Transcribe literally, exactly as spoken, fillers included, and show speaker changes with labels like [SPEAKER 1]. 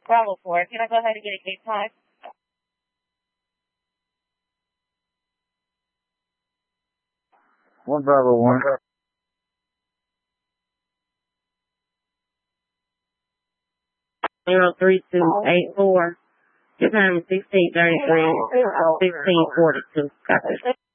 [SPEAKER 1] Bravo four. Can I go ahead and get a gate time?
[SPEAKER 2] One Bravo one.
[SPEAKER 1] Zero three two eight four. Your time is sixteen thirty three. Sixteen forty two. Copy.